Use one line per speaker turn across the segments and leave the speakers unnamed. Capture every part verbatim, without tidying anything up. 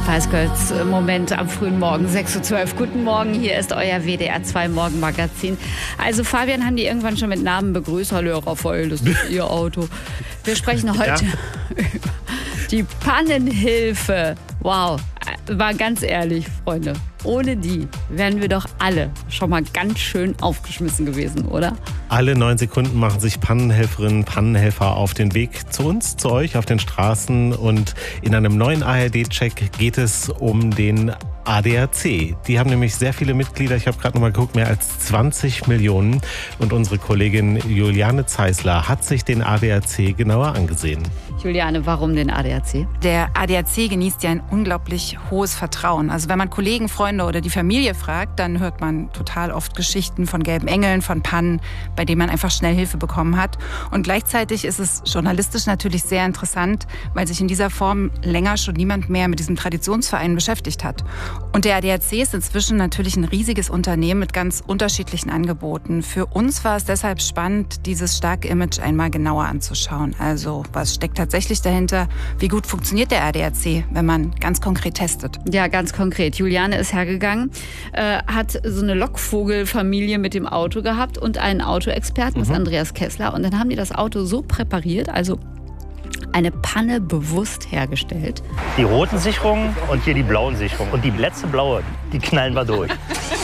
Spice Girls Moment am frühen Morgen, sechs Uhr zwölf. Guten Morgen, hier ist euer W D R zwei Morgenmagazin. Also Fabian haben die irgendwann schon mit Namen begrüßt. Hallo Raphael, das ist Ihr Auto. Wir sprechen heute ja. über die Pannenhilfe. Wow, war ganz ehrlich, Freunde, ohne die wären wir doch alle schon mal ganz schön aufgeschmissen gewesen, oder?
Alle neun Sekunden machen sich Pannenhelferinnen, Pannenhelfer auf den Weg zu uns, zu euch auf den Straßen. Und in einem neuen A R D-Check geht es um den A D A C. Die haben nämlich sehr viele Mitglieder. Ich habe gerade noch mal geguckt, mehr als zwanzig Millionen. Und unsere Kollegin Juliane Zeisler hat sich den A D A C genauer angesehen.
Juliane, warum den A D A C?
Der A D A C genießt ja ein unglaublich hohes Vertrauen. Also wenn man Kollegen, Freunde oder die Familie fragt, dann hört man total oft Geschichten von gelben Engeln, von Pannen, bei denen man einfach schnell Hilfe bekommen hat. Und gleichzeitig ist es journalistisch natürlich sehr interessant, weil sich in dieser Form länger schon niemand mehr mit diesem Traditionsverein beschäftigt hat. Und der A D A C ist inzwischen natürlich ein riesiges Unternehmen mit ganz unterschiedlichen Angeboten. Für uns war es deshalb spannend, dieses starke Image einmal genauer anzuschauen. Also was steckt tatsächlich dahinter? Wie gut funktioniert der A D A C, wenn man ganz konkret testet?
Ja, ganz konkret. Juliane ist hergegangen, äh, hat so eine Lockvogelfamilie mit dem Auto gehabt und einen Autoexperten, das ist Andreas Kessler. Und dann haben die das Auto so präpariert, also eine Panne bewusst hergestellt.
Die roten Sicherungen und hier die blauen Sicherungen. Und die letzte blaue, die knallen wir durch.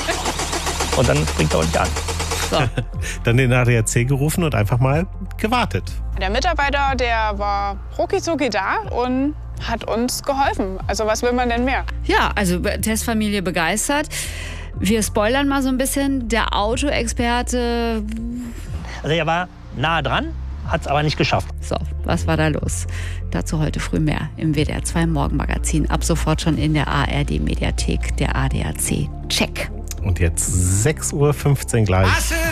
Und dann springt er uns an.
So.
Dann den A D A C gerufen und einfach mal gewartet.
Der Mitarbeiter, der war rucki-zucki da und hat uns geholfen. Also was will man denn mehr?
Ja, also Testfamilie begeistert. Wir spoilern mal so ein bisschen. Der Autoexperte...
Also er war nah dran, hat es aber nicht geschafft.
So, was war da los? Dazu heute früh mehr im W D R zwei Morgenmagazin. Ab sofort schon in der A R D-Mediathek, der A D A C. Check.
Und jetzt sechs Uhr fünfzehn gleich.